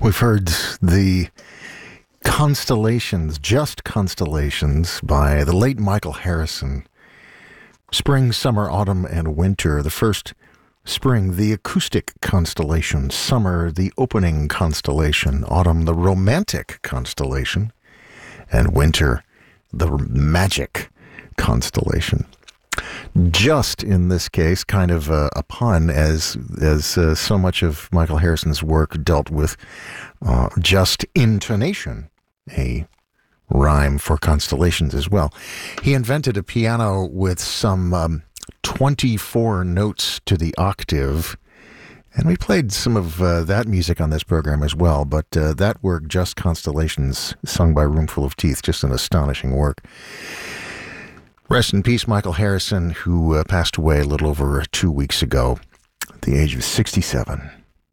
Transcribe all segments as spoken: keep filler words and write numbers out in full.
We've heard the Constellations, Just Constellations, by the late Michael Harrison. Spring, Summer, Autumn, and Winter. The first spring, the acoustic constellation. Summer, the opening constellation. Autumn, the romantic constellation. And winter, the magic constellation. Just in this case, kind of a, a pun, as as uh, so much of Michael Harrison's work dealt with uh, just intonation, a rhyme for constellations as well. He invented a piano with some um, twenty-four notes to the octave, and we played some of uh, that music on this program as well, but uh, that work, Just Constellations, sung by Roomful of Teeth, just an astonishing work. Rest in peace, Michael Harrison, who uh, passed away a little over two weeks ago at the age of sixty-seven.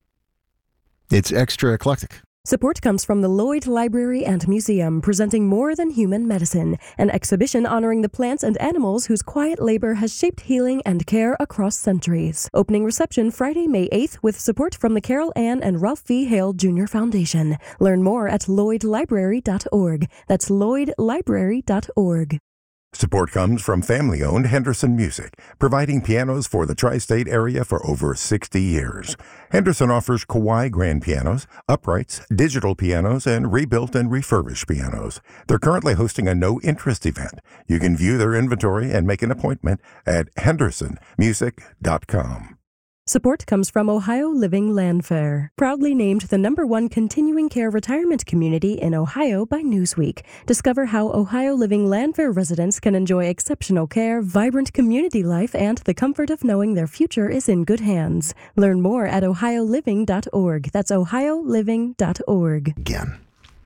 It's extra eclectic. Support comes from the Lloyd Library and Museum, presenting More Than Human Medicine, an exhibition honoring the plants and animals whose quiet labor has shaped healing and care across centuries. Opening reception Friday, May eighth, with support from the Carol Ann and Ralph V. Hale Junior Foundation. Learn more at lloyd library dot org. That's lloyd library dot org. Support comes from family-owned Henderson Music, providing pianos for the tri-state area for over sixty years. Henderson offers Kawai grand pianos, uprights, digital pianos, and rebuilt and refurbished pianos. They're currently hosting a no-interest event. You can view their inventory and make an appointment at henderson music dot com. Support comes from Ohio Living Landfair, proudly named the number one continuing care retirement community in Ohio by Newsweek. Discover how Ohio Living Landfair residents can enjoy exceptional care, vibrant community life, and the comfort of knowing their future is in good hands. Learn more at ohio living dot org. That's ohio living dot org. Again.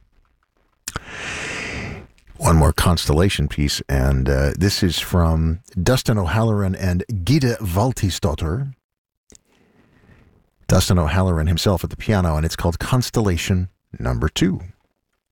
One more constellation piece, and uh, this is from Dustin O'Halloran and Gita Valtisdottir. Dustin O'Halloran himself at the piano, and it's called Constellation Number Two.